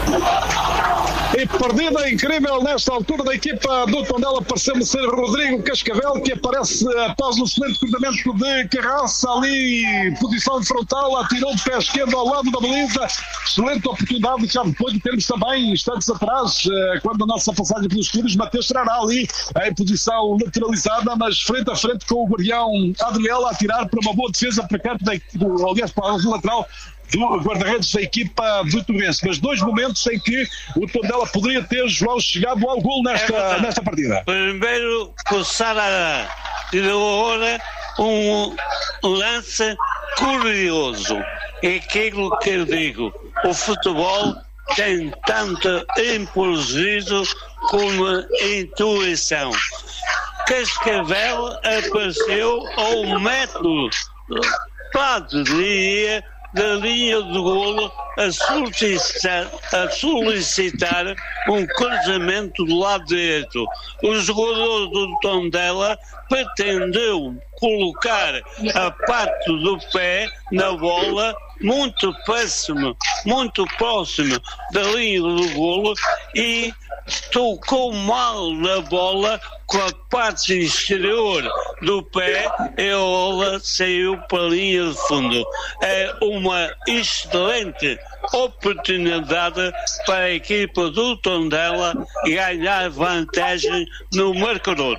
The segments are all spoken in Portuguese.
E perdida incrível nesta altura da equipa do Tondela, pareceu-me ser Rodrigo Cascavel, que aparece após o excelente cruzamento de Carraça, ali posição frontal, atirou de pé esquerdo ao lado da baliza. Excelente oportunidade, já depois de termos também instantes atrás, quando a nossa passagem pelos clubes, Mateus estará ali em posição lateralizada, mas frente a frente com o guardião Adriel a atirar para uma boa defesa para canto da equipe, aliás, para o lateral do guarda-redes da equipa do Torrense. Mas dois momentos em que o Tondela poderia ter, João, chegado ao gol nesta partida. Primeiro, começar a tirar agora um lance curioso. É aquilo que eu digo. O futebol tem tanto impulsivo como intuição. Cascavel apareceu ao método diria da linha de golo a solicitar um cruzamento do lado direito. O jogador do Tondela pretendeu colocar a parte do pé na bola muito próximo da linha do golo e tocou mal na bola com a parte exterior do pé e a bola saiu para a linha de fundo. É uma excelente oportunidade para a equipa do Tondela ganhar vantagem no marcador.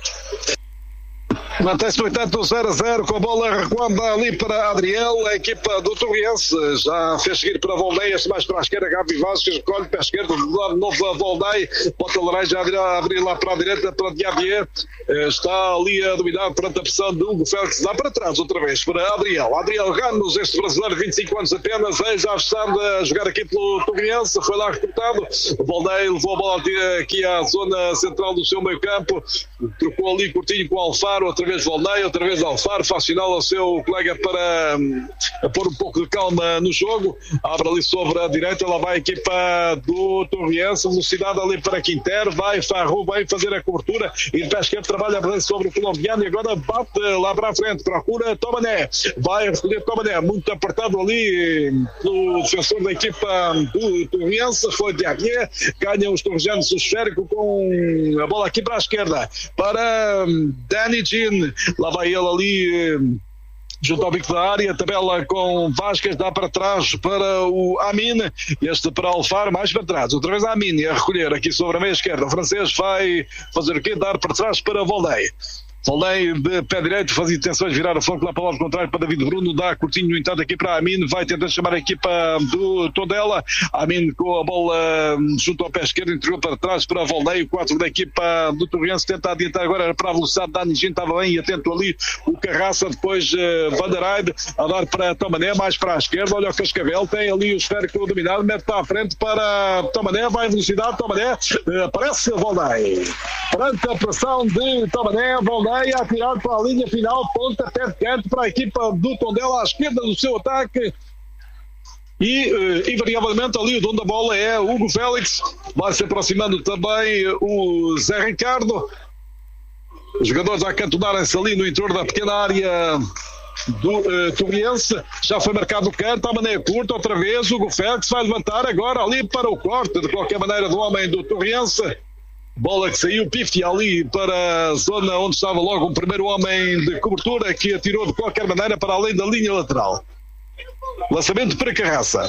Mantém-se, no entanto, 0-0, com a bola recuando ali para Adriel. A equipa do Torrense já fez seguir para Volney, este mais para a esquerda, Gabi Vasquez recolhe para a esquerda, de novo a Volney, bota o laranja a abrir lá para a direita, para Diabier, está ali a dominar perante a pressão de Hugo Félix, dá para trás outra vez para Adriel. Adriel Ramos, este brasileiro, 25 anos apenas, já está a jogar aqui pelo Torrense, foi lá recrutado. Volney levou a bola aqui à zona central do seu meio campo, trocou ali curtinho com o Alfaro, outra vez Volney, outra vez Alfaro, faz sinal ao seu colega para pôr um pouco de calma no jogo, abre ali sobre a direita, lá vai a equipa do Torrense, velocidade ali para Quintero, vai Farru, vai fazer a cobertura e de pé esquerdo trabalha bem sobre o colombiano e agora bate lá para a frente, procura Tomané, vai recolher Tomané, muito apertado ali no defensor da equipa do Torrense, foi Diaguier, ganha os torrejanos o esférico com a bola aqui para a esquerda, para Danny Jean, lá vai ele ali junto ao bico da área, tabela com Vasquez, dá para trás para o Amin, este para Alfaro, mais para trás, outra vez Amin a recolher aqui sobre a meia esquerda, o francês vai fazer o quê? Dar para trás para Volney. Volney de pé direito, faz intenções de virar a flanco lá para o lado contrário para David Bruno, dá curtinho no entanto aqui para Amin, vai tentar chamar a equipa do Tondela, Amin com a bola junto ao pé esquerdo, entregou para trás para Volney, o 4 da equipa do Torrense tenta adiantar agora para a velocidade, Dani Gin estava bem e atento ali o Carraça, depois Van der Heide a dar para Tomané, mais para a esquerda, olha o Cascavel, tem ali o esférico dominado, mete para a frente para Tomané, vai em velocidade, Tomané, aparece Volney, perante a pressão de Tomané, Volney a atirar para a linha final, ponta pé de canto para a equipa do Tondela à esquerda do seu ataque e invariavelmente ali o dono da bola é Hugo Félix, vai se aproximando também o Zé Ricardo, os jogadores a acantonarem-se ali no interior da pequena área do Torrense, já foi marcado o canto, a maneira curta, outra vez Hugo Félix vai levantar agora ali para o corte, de qualquer maneira do homem do Torrense. Bola que saiu pífia ali para a zona onde estava logo o primeiro homem de cobertura que atirou de qualquer maneira para além da linha lateral. Lançamento para Carraça.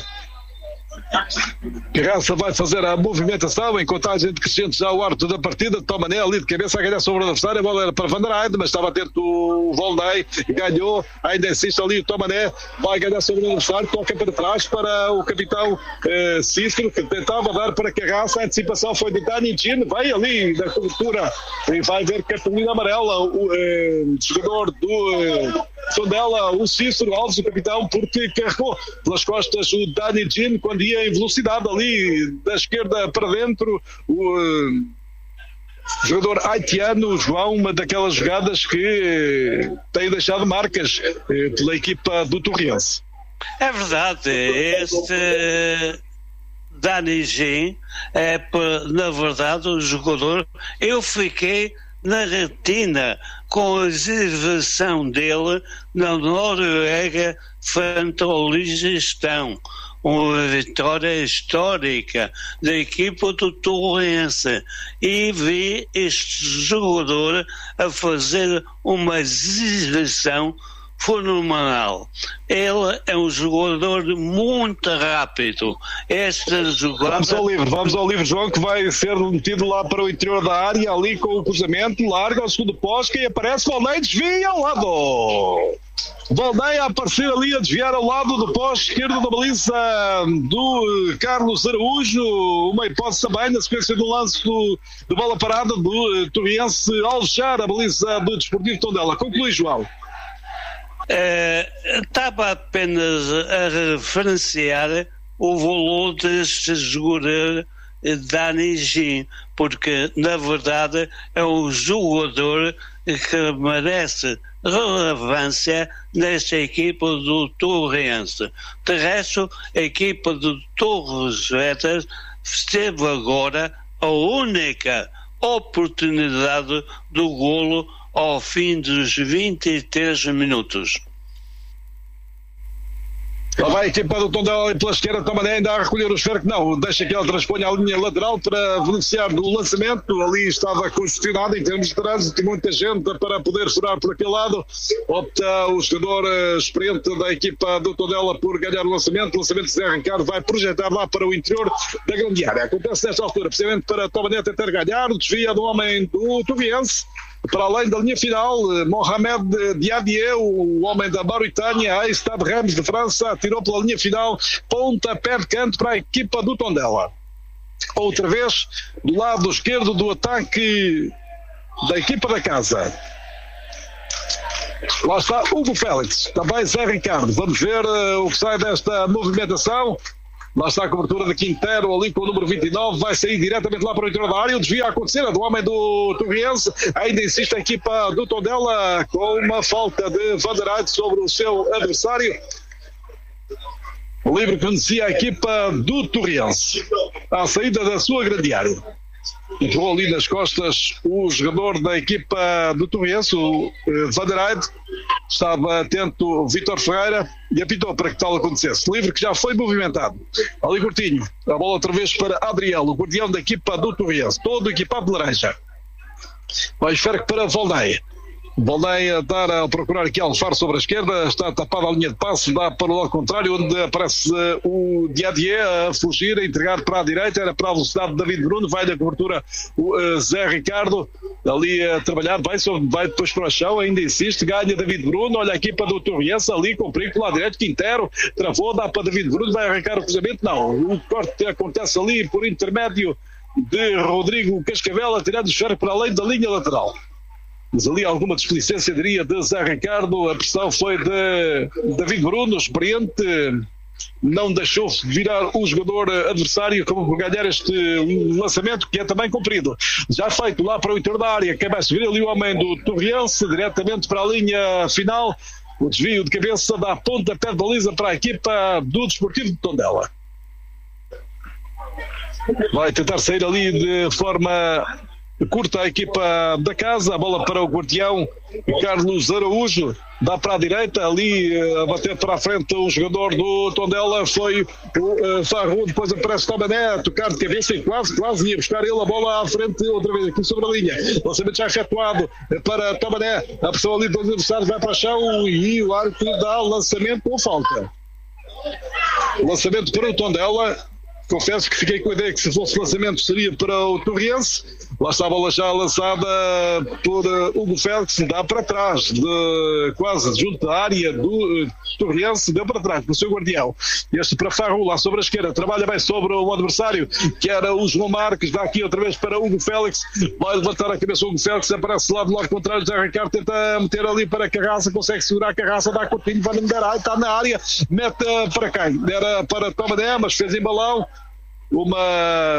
Carraça vai fazer a movimentação em contagem decrescente já o árbitro da partida, Tomané ali de cabeça a ganhar sobre o adversário, a bola era para Van der Heide, mas estava atento o Volney, ganhou, ainda insiste ali o Tomané, vai ganhar sobre o adversário, toca para trás para o capitão Cícero, que tentava dar para Carraça, a antecipação foi de Dani Gin, vai ali na cobertura e vai ver cartolina amarela o jogador do Tondela, o Cícero Alves, o capitão, porque carregou pelas costas o Dani Gin quando ia em velocidade ali da esquerda para dentro, o jogador haitiano, João, uma daquelas jogadas que tem deixado marcas pela equipa do Torrense. É verdade, este Dani Gin é, na verdade, um jogador, eu fiquei na retina com a exibição dele na Noruega frente ao Liechtenstein. uma vitória histórica da equipa do Torrense e vi este jogador a fazer uma exibição fenomenal. Ele é um jogador muito rápido. Esta jogada... Vamos ao livre, João, que vai ser metido lá para o interior da área, ali com o cruzamento, larga ao segundo posto e aparece Valdeia, desvia ao lado. Valdeia a aparecer ali, a desviar ao lado do posto esquerdo da baliza do Carlos Araújo. Uma hipótese também na sequência do lance do bola parada do Torriense ao fechar a baliza do Desportivo Tondela. Conclui, João. Estava apenas a referenciar o valor deste jogador Dani Gin, porque na verdade é um jogador que merece relevância nesta equipa do Torrense. De resto, a equipa do Torres Vedras teve agora a única oportunidade do golo ao fim dos 23 minutos. Lá vai a equipa do Tondela pela esquerda, também ainda a recolher o esfero, que não, deixa que ele transponha a linha lateral para beneficiar do lançamento. Ali estava congestionado em termos de trânsito, muita gente para poder furar por aquele lado. Opta o jogador experiente da equipa do Tondela por ganhar o lançamento. O lançamento de Zé Ricardo vai projetar lá para o interior da grande área. Acontece nesta altura, precisamente para Tomané tentar ganhar, o desvia do homem do Torriense. Para além da linha final, Mohamed Diabié, o homem da Mauritânia, a Stade Reims de França, atirou pela linha final, pontapé de canto para a equipa do Tondela. Outra vez, do lado esquerdo do ataque da equipa da casa. Lá está Hugo Félix, também Zé Ricardo. Vamos ver o que sai desta movimentação. Lá está a cobertura de Quintero, ali com o número 29, vai sair diretamente lá para o interior da área. O desvio a acontecer, do homem do Torriense. Ainda insiste a equipa do Tondela com uma falta de Van der Eyck sobre o seu adversário. O livre que conhecia a equipa do Torriense à saída da sua grande área. Entrou ali nas costas o jogador da equipa do Torriense, o Van der Eyck. Estava atento o Vítor Ferreira e apitou para que tal acontecesse. Livre que já foi movimentado. Ali Coutinho, a bola outra vez para Adriel, o guardião da equipa do Torriense, todo equipado de laranja. Vai esfera para Valdeia. Valdeia dar a procurar aqui Alfaro sobre a esquerda, está tapada a linha de passe, dá para o lado contrário, onde aparece o Diadier a fugir, a entregar para a direita, era para a velocidade de David Bruno, vai na cobertura o Zé Ricardo, ali a trabalhar, vai depois para o chão, ainda insiste, ganha David Bruno, olha a equipa do Torriense ali, com perigo pelo lado direito, Quintero, travou, dá para David Bruno, vai arrancar o cruzamento, não, o corte acontece ali por intermédio de Rodrigo Cascavel, tirando o esfera para além da linha lateral. Mas ali alguma displicência, diria, de Zé Ricardo. A pressão foi de David Bruno, experiente, não deixou virar o jogador adversário como por ganhar este lançamento, que é também cumprido. Já feito lá para o interior da área, quem vai subir ali o homem do Torriense, diretamente para a linha final. O desvio de cabeça da ponta pé de baliza para a equipa do Desportivo de Tondela. Vai tentar sair ali de forma curta a equipa da casa, a bola para o guardião Carlos Araújo, dá para a direita, ali a bater para a frente o jogador do Tondela foi o Farru, depois aparece Tomané a tocar de cabeça e quase ia buscar ele a bola à frente outra vez aqui sobre a linha, lançamento já efetuado para Tomané, a pressão ali dos adversários vai para o chão e o árbitro dá lançamento com falta. Lançamento para o Tondela. Confesso que fiquei com a ideia que se fosse lançamento seria para o Torriense. Lá está a bola já lançada por Hugo Félix, dá para trás, quase junto à área do Torriense, deu para trás, para o seu guardião. Este para Farru, lá sobre a esquerda, trabalha bem sobre o adversário, que era o João Marques, dá aqui outra vez para Hugo Félix, vai levantar a cabeça o Hugo Félix, aparece lá do lado contrário, Zé Ricardo tenta meter ali para a Carraça, consegue segurar a Carraça, dá Coutinho, vai liberar, está na área, mete para quem? Era para Tomané, mas fez em balão. Uma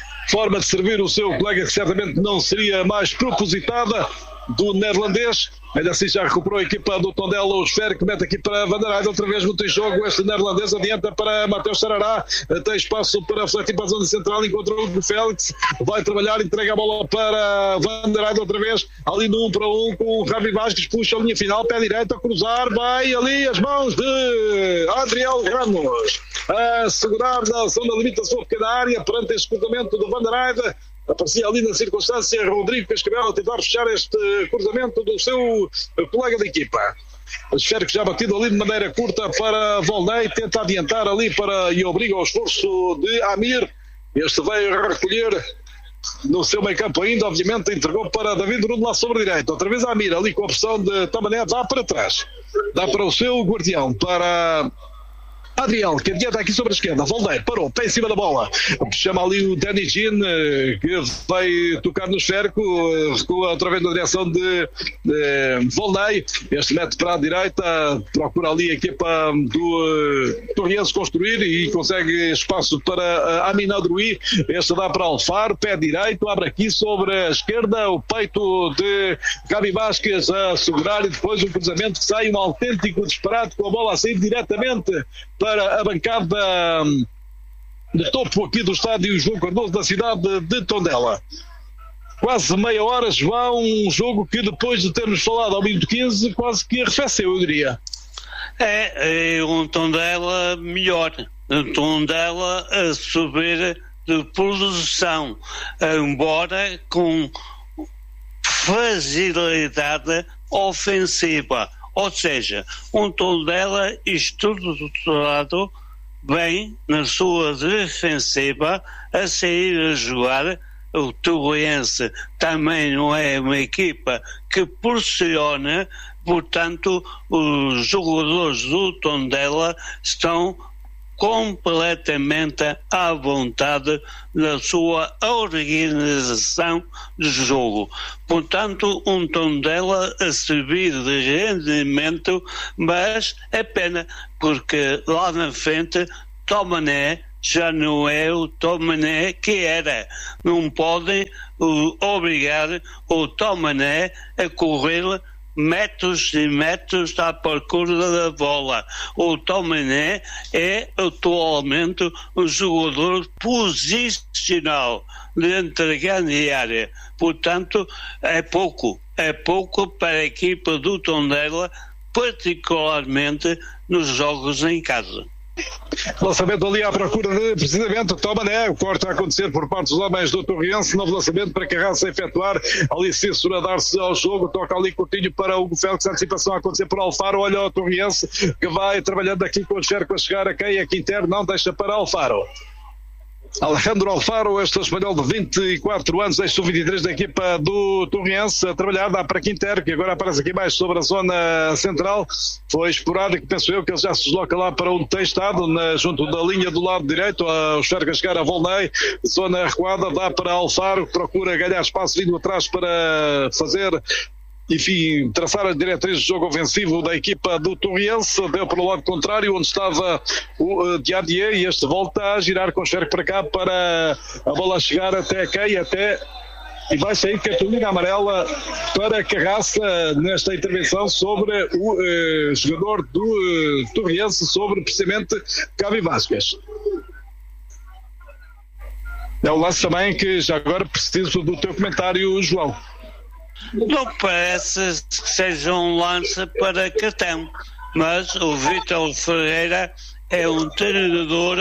forma de servir o seu colega que certamente não seria mais propositada do neerlandês. Ainda assim já recuperou a equipa do Tondela, o esférico, mete aqui para Vanderlei, outra vez muito em jogo, este neerlandês adianta para Mateus Sarará, tem espaço para fletir para a zona central, encontrou o Félix, vai trabalhar, entrega a bola para Vanderlei outra vez, ali no 1 para 1 com o Javi Vasquez, puxa a linha final, pé direito a cruzar, vai ali as mãos de Adriel Ramos, a segurar na zona limite da sua pequena área, perante este cruzamento do Vanderlei. Aparecia ali na circunstância Rodrigo Cascavel a tentar fechar este cruzamento do seu colega de equipa. O esférico já batido ali de maneira curta para Volney, tenta adiantar ali e obriga ao esforço de Amir. Este veio recolher no seu meio campo ainda, obviamente entregou para David Nuno lá sobre a direita. Outra vez Amir ali com a opção de Tomané, dá para trás. Dá para o seu guardião, para Adriel, que adianta aqui sobre a esquerda. Volney parou, pé em cima da bola. Chama ali o Danny Jean, que vai tocar no esférico, recua outra vez na direção de Volney. Este mete para a direita, procura ali a equipa do Torriense construir e consegue espaço para Amin Adroui. Este dá para Alfaro, pé direito, abre aqui sobre a esquerda, o peito de Javi Vasquez a segurar e depois um cruzamento que sai um autêntico disparate com a bola a sair diretamente para a bancada de topo aqui do estádio João Cardoso da cidade de Tondela. Quase meia hora, João, um jogo que depois de termos falado ao minuto 15 quase que arrefeceu, eu diria. É um Tondela melhor, um Tondela a subir de produção, embora com facilidade ofensiva. Ou seja, um Tondela estruturado bem na sua defensiva a sair a jogar. O Torriense também não é uma equipa que pressiona, portanto os jogadores do Tondela estão completamente à vontade na sua organização de jogo. Portanto, um Tondela a subir de rendimento, mas é pena, porque lá na frente Tomané já não é o Tomané que era. Não podem obrigar o Tomané a correr metros e metros à procura da bola. O Tomané é atualmente um jogador posicional dentro da grande área. Portanto, é pouco para a equipa do Tondela, particularmente nos jogos em casa. Lançamento ali à procura de precisamente Tomané, o corte a acontecer por parte dos homens do Torriense, novo lançamento para Carraça efetuar, ali Cícero a dar-se ao jogo, toca ali Coutinho para o Félix, antecipação a acontecer por Alfaro, olha o Torriense que vai trabalhando aqui com o esférico a chegar a quem? A Quintero, não deixa para Alfaro. Alejandro Alfaro, este espanhol de 24 anos, ex-sub-23 da equipa do Torriense, a trabalhar, dá para Quintero, que agora aparece aqui mais sobre a zona central. Foi explorado, que penso eu que ele já se desloca lá para onde tem estado, junto da linha do lado direito, o esférico a chegar a Volney, zona recuada, dá para Alfaro, que procura ganhar espaço vindo atrás para fazer, enfim, traçar as diretrizes do jogo ofensivo da equipa do Torriense. Deu para o lado contrário, onde estava o Diadier, e este volta a girar com o esférico para cá para a bola chegar até quem? E vai sair cartolina amarela para Carraça nesta intervenção sobre o jogador do Torriense, sobre precisamente Javi Vasquez. É o lance também que já agora preciso do teu comentário, João. Não parece que seja um lance para cartão, mas o Vítor Ferreira é um treinador,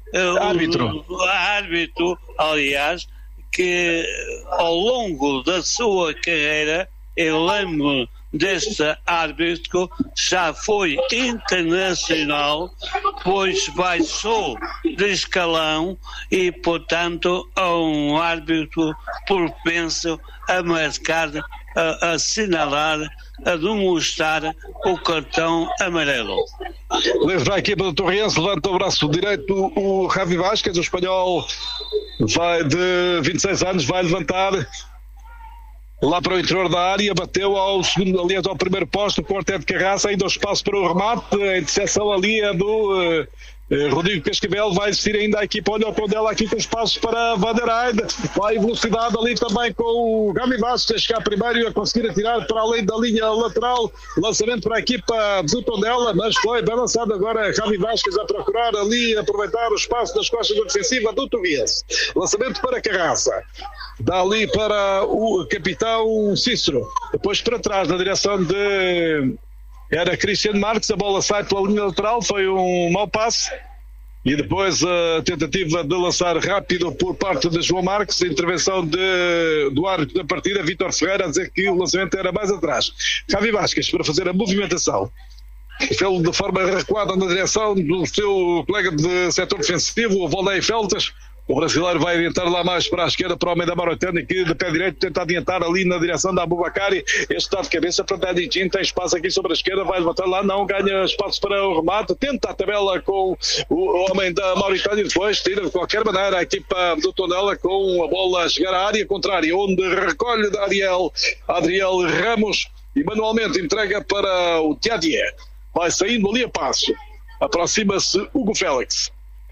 árbitro, aliás, que ao longo da sua carreira, eu lembro deste árbitro, já foi internacional, pois baixou de escalão e, portanto, é um árbitro propenso a marcar, a assinalar, a demonstrar o cartão amarelo. Leva a equipa do Torriense, levanta o braço direito o Javi Vasquez, o espanhol vai de 26 anos, vai levantar lá para o interior da área, bateu ao segundo, aliás, ao primeiro posto, o corte é de Carraça, ainda o espaço para o remate, a interseção ali é do Rodrigo Cascavel vai assistir ainda a equipa, olha o Tondela aqui com espaços para Van der Heide, vai velocidade ali também com o Rami Vasquez a chegar primeiro e a conseguir atirar para além da linha lateral, lançamento para a equipa do Tondela, mas foi bem lançado agora Rami Vasquez a procurar ali, aproveitar o espaço das costas da defensiva do Torriense, lançamento para Carraça, dá ali para o capitão Cícero, depois para trás na direção de... Era Cristiano Marques, a bola sai pela linha lateral, foi um mau passe. E depois a tentativa de lançar rápido por parte de João Marques, a intervenção do árbitro da partida, Vítor Ferreira, a dizer que o lançamento era mais atrás. Javi Vasquez para fazer a movimentação. Fez de forma recuada na direção do seu colega de setor defensivo, o Volney Feltas. O brasileiro vai orientar lá mais para a esquerda para o homem da Maroitana, que de pé direito tenta adiantar ali na direção da Abubakari. Este está de cabeça para Dadijin, tem espaço aqui sobre a esquerda, vai levantar lá, não ganha espaço para o remate, tenta a tabela com o homem da Mauritânia e depois tira de qualquer maneira a equipa do Tondela com a bola a chegar à área contrária, onde recolhe da Adriel Ramos e manualmente entrega para o Tiadier. Vai saindo ali a passo, aproxima-se Hugo Félix.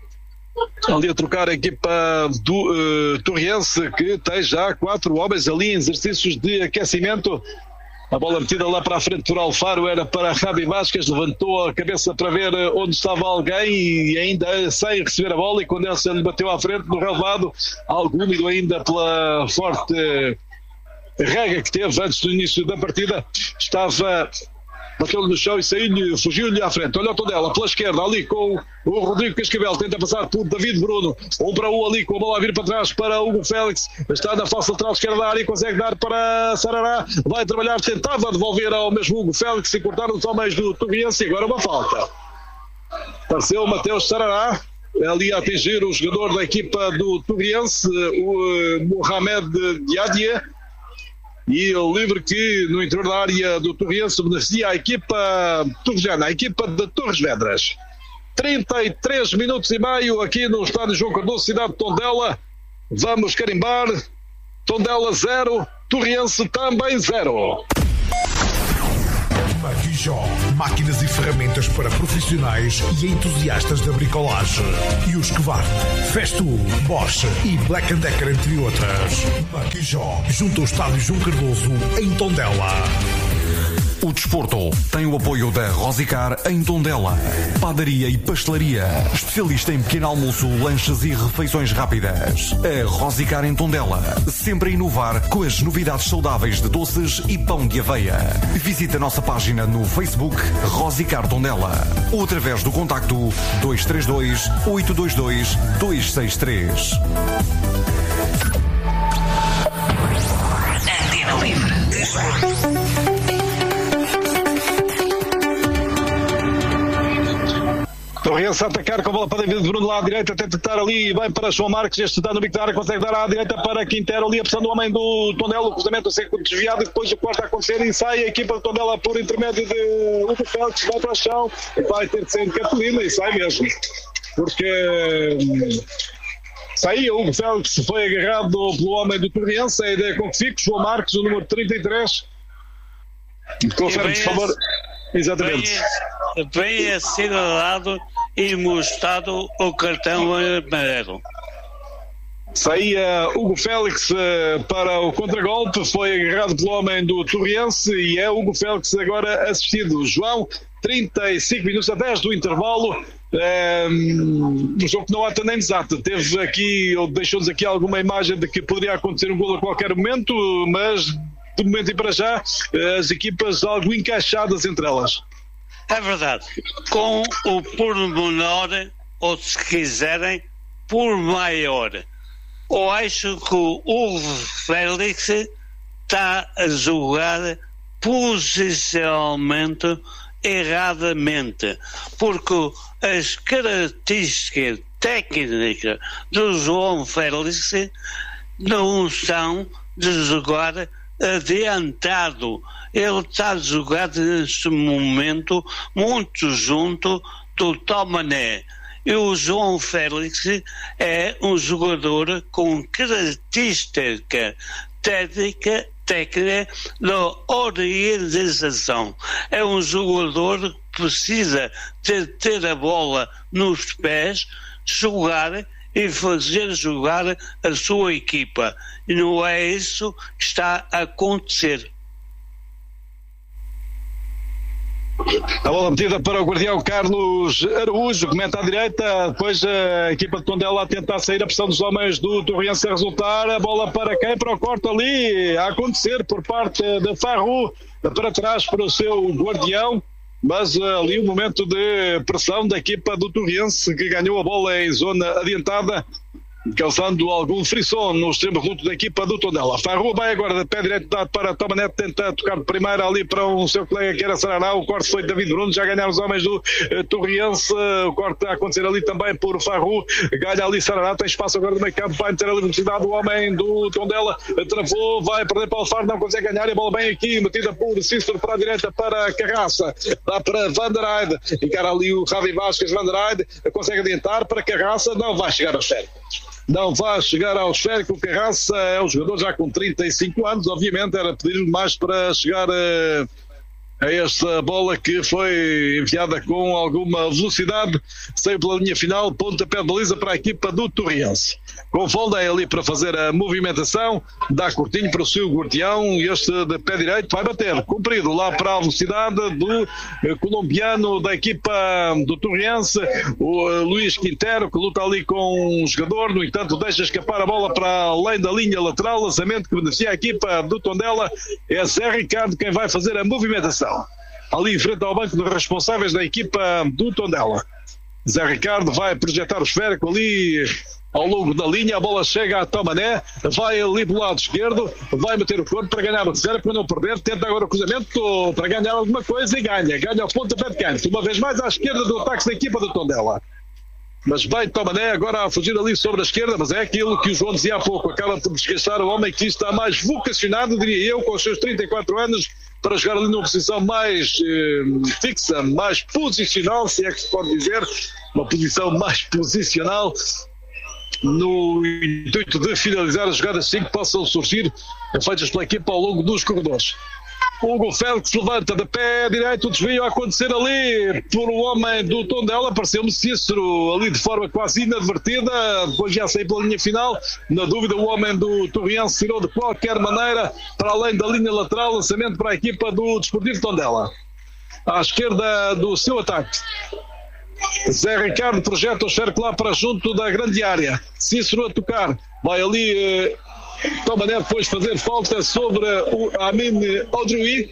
Ali a trocar a equipa do Torriense, que tem já 4 homens ali em exercícios de aquecimento. A bola metida lá para a frente por Alfaro era para Javi Vasquez, levantou a cabeça para ver onde estava alguém e ainda sem receber a bola, e quando ele lhe bateu à frente no relevado, algo úmido ainda pela forte rega que teve antes do início da partida, estava... bateu-lhe no chão e saiu-lhe, fugiu-lhe à frente. Olha o Tondela pela esquerda, ali com o Rodrigo Cascavel, tenta passar por David Bruno, 1 para 1 ali, com a bola a vir para trás para Hugo Félix, está na face lateral esquerda da área e consegue dar para Sarará, vai trabalhar, tentava devolver ao mesmo Hugo Félix e cortar os homens do Torriense, e agora uma falta. Apareceu o Mateus Sarará, ali a atingir o jogador da equipa do Torriense, o Mohamed Diadie. E o livre que no interior da área do Torriense beneficia a equipa torrejana, a equipa de Torres Vedras. 33 minutos e meio aqui no estádio João Cardoso, cidade de Tondela. Vamos carimbar. Tondela 0, Torriense também 0. Marquijó, máquinas e ferramentas para profissionais e entusiastas da bricolagem. E os Quevart, Festool, Bosch e Black & Decker, entre outras. Marquijó, junto ao estádio João Cardoso, em Tondela. O desporto tem o apoio da Rosicar em Tondela. Padaria e pastelaria. Especialista em pequeno almoço, lanches e refeições rápidas. A Rosicar em Tondela. Sempre a inovar com as novidades saudáveis de doces e pão de aveia. Visite a nossa página no Facebook Rosicar Tondela. Ou através do contacto 232 822 263. Antena Livre. Torriense a atacar com a bola para David Bruno lá à direita, tenta estar ali, bem para João Marques, este está no bico da área, consegue dar à direita para Quintero, ali a pressão do homem do Tondela, o cruzamento a ser desviado e depois o quarto a acontecer e sai a equipa do Tondela por intermédio de Hugo Félix, vai para o chão, vai ter de sair de Catalina e sai mesmo, porque saía Hugo Félix, foi agarrado pelo homem do Torriense, a ideia com que fica, João Marques, o número 33, confere, por favor. Exatamente. Bem assinalado e mostrado o cartão amarelo. Saía Hugo Félix para o contragolpe, foi agarrado pelo homem do Torriense e é Hugo Félix agora assistido. João, 35 minutos a 10 do intervalo. Um jogo que não ata nem desata. Teve aqui, ou deixou-nos aqui alguma imagem de que poderia acontecer um golo a qualquer momento, mas de momento e para já as equipas algo encaixadas entre elas. É verdade, com o pormenor, ou se quiserem, por maior. Eu acho que o Hugo Félix está a jogar posicionalmente erradamente, porque as características técnicas do João Félix não são de jogar adiantado. Ele está a jogar neste momento muito junto do Tomané. E o João Félix é um jogador com característica técnica da organização. É um jogador precisa ter a bola nos pés, jogar e fazer jogar a sua equipa. E não é isso que está a acontecer. A bola metida para o guardião Carlos Araújo, comenta à direita, depois a equipa de Tondela a tentar sair, a pressão dos homens do Torriense a resultar, a bola para quem? Para o corte ali, a acontecer por parte de Farru, para trás para o seu guardião, mas ali um momento de pressão da equipa do Torriense, que ganhou a bola em zona adiantada, causando algum frisson no extremo luto da equipa do Tondela. Farru vai agora de pé direito dado para Tomanet, tenta tocar de primeira ali para o seu colega que era Sarará, o corte foi David Bruno, já ganharam os homens do Torriense, o corte a acontecer ali também por Farru, ganha ali Sarará, tem espaço agora no meio campo, vai meter ali velocidade o homem do Tondela, travou, vai perder para o Alfaro, não consegue ganhar, e a bola bem aqui, metida por Cícero para a direita para Carraça, dá para Van der Heide, encara ali o Javi Vasquez, Van der Heide, consegue adiantar para Carraça, não vai chegar ao sério. Não vai chegar ao esférico. Carraça é um jogador já com 35 anos, obviamente era pedir mais para chegar a esta bola que foi enviada com alguma velocidade, saiu pela linha final, pontapé de baliza para a equipa do Torriense. Com Folday ali para fazer a movimentação, dá curtinho para o seu guardião, este de pé direito vai bater, comprido lá para a velocidade do colombiano da equipa do Torriense, o Luís Quintero, que luta ali com um jogador, no entanto deixa escapar a bola para além da linha lateral, lançamento que beneficia a equipa do Tondela, é Zé Ricardo quem vai fazer a movimentação. Ali em frente ao banco de responsáveis da equipa do Tondela. Zé Ricardo vai projetar o esférico ali ao longo da linha, a bola chega a Tomané, vai ali do lado esquerdo, vai meter o corpo para ganhar o terceiro, para não perder, tenta agora o cruzamento para ganhar alguma coisa e ganha ao pontapé de canto, uma vez mais à esquerda do ataque da equipa do Tondela. Mas bem, Tomané agora a fugir ali sobre a esquerda, mas é aquilo que o João dizia há pouco, acaba por desgastar o homem que está mais vocacionado, diria eu, com os seus 34 anos, para jogar ali numa posição mais fixa, mais posicional, se é que se pode dizer, uma posição mais posicional, no intuito de finalizar as jogadas assim que possam surgir feitas pela equipa ao longo dos corredores. Hugo Félix levanta de pé direito, o desvio a acontecer ali por o homem do Tondela, apareceu-me Cícero ali de forma quase inadvertida, depois já saiu pela linha final, na dúvida o homem do Torriense tirou de qualquer maneira para além da linha lateral, lançamento para a equipa do Desportivo Tondela. À esquerda do seu ataque, Zé Ricardo projeta o cerco lá para junto da grande área, Cícero a tocar, vai ali Tomané depois fazer falta sobre o Amin Audrey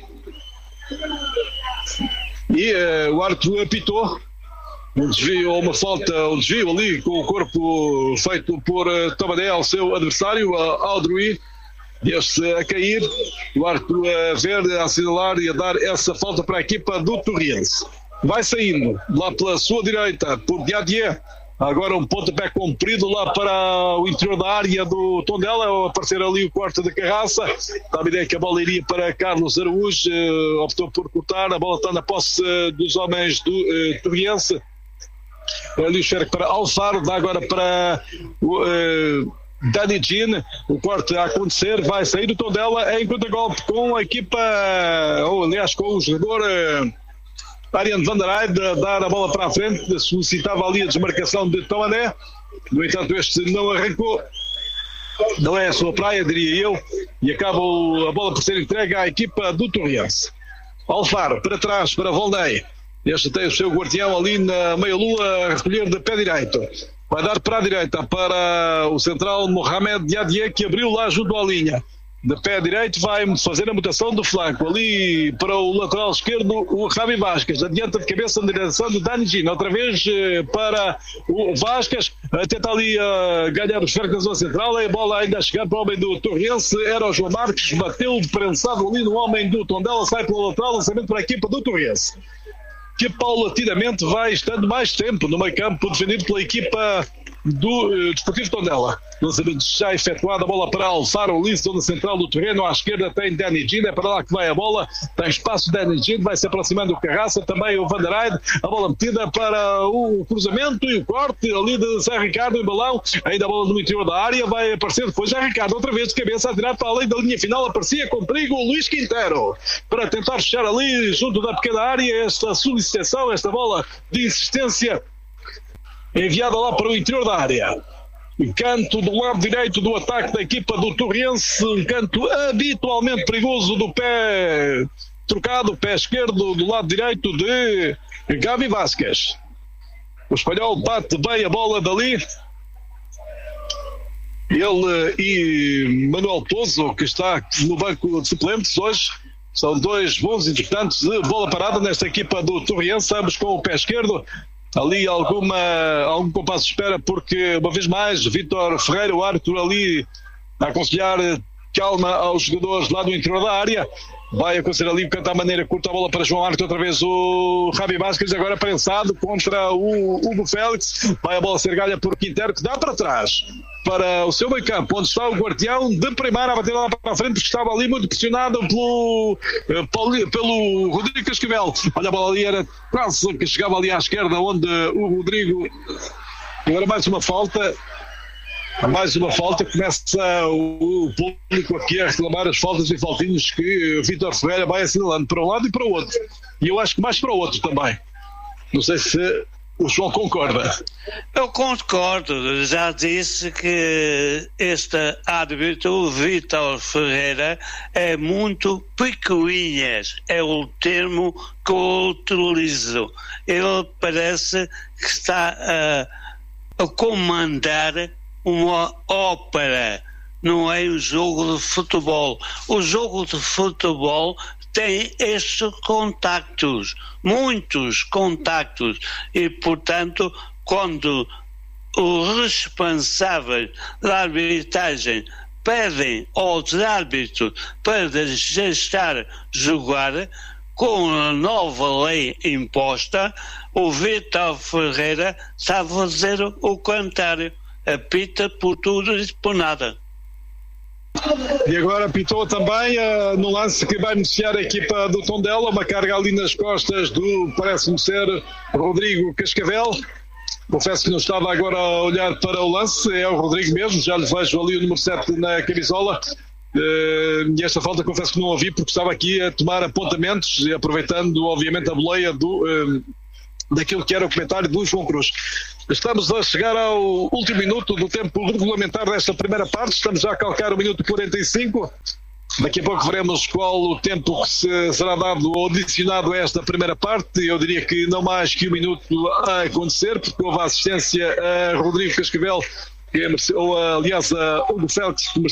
e o árbitro apitou um desvio, uma falta, um desvio ali com o corpo feito por Tomané ao seu adversário, Audrey, este a cair, o árbitro a ver, a assinalar e a dar essa falta para a equipa do Torriense. Vai saindo lá pela sua direita por Diadier, agora um pontapé comprido lá para o interior da área do Tondela, ao aparecer ali o corte de Carraça, dá a ideia que a bola iria para Carlos Araújo, optou por cortar, a bola está na posse dos homens do Torriense, ali o cerco para Alfaro, dá agora para Dani Jean, o corte a acontecer, vai sair do Tondela em contragolpe com a equipa, ou aliás com o jogador Ariane Van der Heide, dar a bola para a frente, solicitava ali a desmarcação de Tomané, no entanto este não arrancou, não é a sua praia, diria eu, e acaba a bola por ser entregue à equipa do Torriense. Alfaro para trás para Volney, este tem o seu guardião ali na meia-lua a recolher de pé direito, vai dar para a direita para o central Mohamed Diadier, que abriu lá junto à linha. De pé direito vai fazer a mutação do flanco, ali para o lateral esquerdo o Javi Vasquez, adianta de cabeça na direção do Dani Gino, outra vez para o Vasquez, tenta ali ganhar o esférico na zona central, a bola ainda a chegar para o homem do Torriense, era o João Marques, bateu prensado ali no homem do Tondela, sai pelo lateral, lançamento para a equipa do Torriense, que paulatinamente vai estando mais tempo no meio campo, defendido pela equipa do Desportivo Tondela. Lançamento já efetuado, a bola para Alfaro Ulisses, zona central do terreno, à esquerda tem Danny Gino, é para lá que vai a bola, tem espaço Danny Gino, vai se aproximando do Carraça, também o Van der Heide, a bola metida para o cruzamento e o corte ali de Zé Ricardo em balão, ainda a bola no interior da área, vai aparecer depois Zé Ricardo, outra vez de cabeça a tirar para além da linha final, aparecia com perigo o Luís Quintero, para tentar fechar ali junto da pequena área esta solicitação, esta bola de insistência enviada lá para o interior da área. Canto do lado direito do ataque da equipa do Torrense, um canto habitualmente perigoso do pé trocado, pé esquerdo do lado direito de Gavi Vasquez. O espanhol bate bem a bola dali. Ele e Manuel Pouso, que está no banco de suplentes hoje, são dois bons interpretantes de bola parada nesta equipa do Torrense, ambos com o pé esquerdo. Ali algum compasso de espera, porque uma vez mais Vítor Ferreira, o árbitro, ali a aconselhar calma aos jogadores lá do interior da área. Vai aconselhar ali, cantar a maneira curta a bola para João Arte, outra vez o Javi Vasquez, agora prensado contra o Hugo Félix. Vai a bola ser ganha por Quintero, que dá para trás para o seu meio campo, onde está o Guardião de primeira a bater lá para a frente, porque estava ali muito pressionado pelo Rodrigo Cascavel. Olha, a bola ali era quase que chegava ali à esquerda, onde o Rodrigo... Agora mais uma falta, começa o público aqui a reclamar as faltas e faltinhos que o Vítor Ferreira vai assinalando para um lado e para o outro. E eu acho que mais para o outro também. Não sei se o João concorda. Eu concordo, já disse que este árbitro, o Vítor Ferreira, é muito picuinhas, é o termo que eu utilizo. Ele parece que está a comandar uma ópera, não é um jogo de futebol. O jogo de futebol tem estes contactos, muitos contactos, e portanto quando os responsáveis da arbitragem pedem aos árbitros para deixar jogar, com a nova lei imposta, o Vítor Ferreira está a fazer o contrário, apita por tudo e por nada. E agora apitou também no lance que vai iniciar a equipa do Tondela, uma carga ali nas costas do, parece-me ser, Rodrigo Cascavel. Confesso que não estava agora a olhar para o lance, é o Rodrigo mesmo, já lhe vejo ali o número 7 na camisola. E esta falta confesso que não ouvi, porque estava aqui a tomar apontamentos e aproveitando obviamente a boleia daquilo que era o comentário do João Cruz. Estamos a chegar ao último minuto do tempo regulamentar desta primeira parte, estamos já a calcar o minuto 45. Daqui a pouco veremos qual o tempo que será dado ou adicionado a esta primeira parte. Eu diria que não mais que um minuto a acontecer, porque houve a assistência a Rodrigo Cascavel, ou aliás a Hugo Félix, que